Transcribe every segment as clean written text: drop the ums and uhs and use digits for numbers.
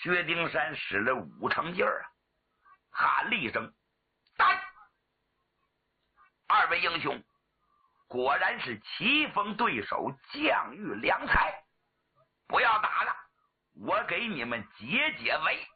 薛丁山使了5成劲儿啊，喊了一声：“打！”二位英雄果然是棋逢对手，将遇良才，不要打了，我给你们解解围。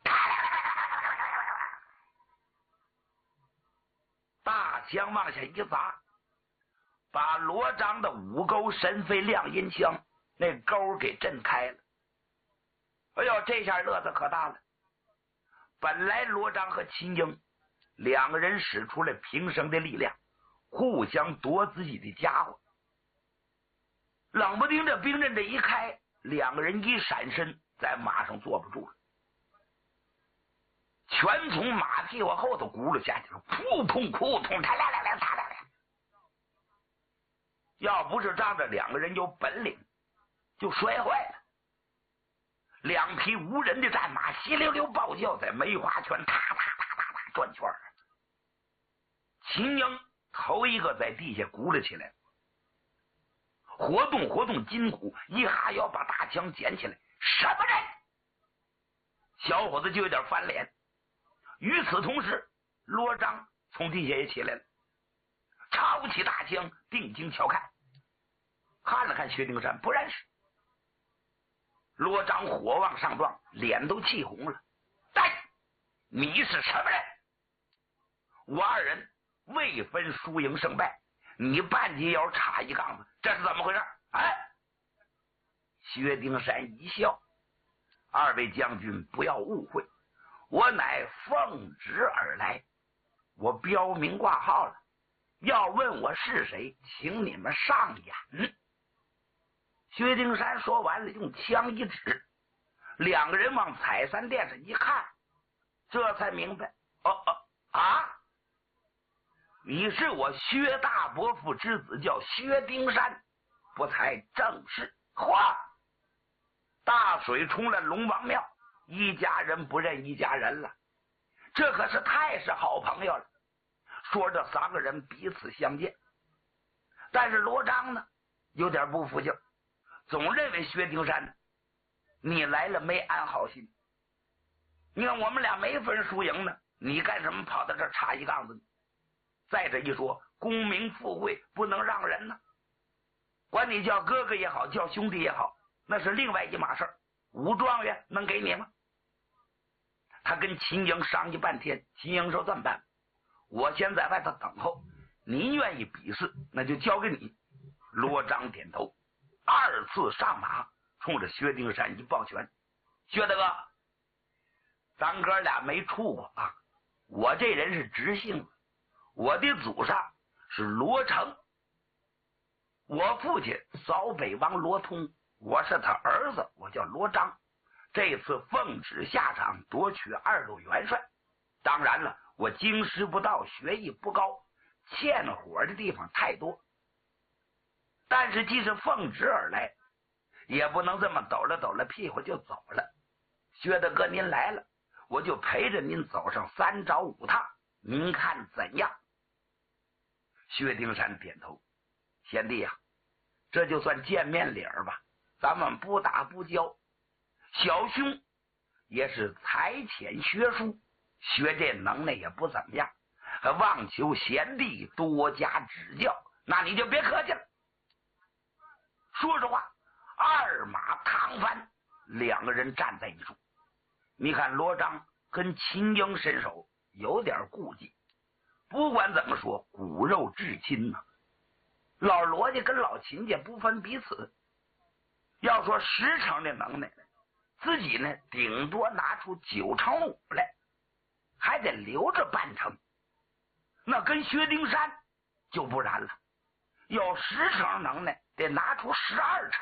大枪往下一砸，把罗章的5钩神飞亮银枪那钩给震开了。哎呦，这下乐子可大了。本来罗章和秦英2个人使出了平生的力量，互相夺自己的家伙。冷不丁这兵刃这一开，2个人一闪身，在马上坐不住了，全从马屁股后头轱辘下去了，噗砰扑通，嚓啦啦啦嚓啦啦。要不是仗着2个人有本领，就摔坏了。2匹无人的战马稀溜溜暴叫，在梅花圈踏踏踏踏踏转圈。秦英头一个在地下轱辘起来，活动活动筋骨，一哈腰把大枪捡起来。什么人？小伙子就有点翻脸。与此同时，罗章从地下也起来了，抄起大枪，定睛瞧看，看了看薛丁山，不认识。罗章火往上撞，脸都气红了。你是什么人？我2人未分输赢胜败，你半截腰插一杠子，这是怎么回事？薛丁山一笑：“2位将军不要误会，我乃奉旨而来，我标明挂号了。要问我是谁，请你们上眼。”薛丁山说完了，用枪一指，2个人往采山殿上一看，这才明白：你是我薛大伯父之子，叫薛丁山，不才正是。大水冲了龙王庙，一家人不认一家人了，这可是太是好朋友了。说这3个人彼此相见，但是罗章呢有点不服劲，总认为薛丁山呢，你来了没安好心。你看我们俩没分输赢呢，你干什么跑到这儿插一杠子呢？再者一说，功名富贵不能让人呢，管你叫哥哥也好，叫兄弟也好，那是另外一码事儿。武状元能给你吗？他跟秦英商议半天，秦英说：“这么办，我先在外头等候，您愿意比试，那就交给你。”罗章点头，2次上马，冲着薛丁山一抱拳：“薛大哥，咱哥俩没处过啊，我这人是直性子，我的祖上是罗成，我父亲扫北王罗通，我是他儿子，我叫罗章。这次奉旨下场夺取2路元帅，当然了，我经师不到，学艺不高，欠火的地方太多。但是既是奉旨而来，也不能这么抖了抖了屁股就走了。薛大哥您来了，我就陪着您走上3找5趟，您看怎样？”薛丁山点头：“贤弟呀，这就算见面礼儿吧，咱们不打不交。小兄也是才浅学书，学这能耐也不怎么样，还望求贤弟多加指教。那你就别客气了。”说实话，2马趟翻，2个人站在一处。你看罗章跟秦英身手有点顾忌，不管怎么说，骨肉至亲呐。老罗家跟老秦家不分彼此，要说10成的能耐，自己呢顶多拿出9成5来，还得留着半成。那跟薛丁山就不然了，有10成能耐，得拿出12成。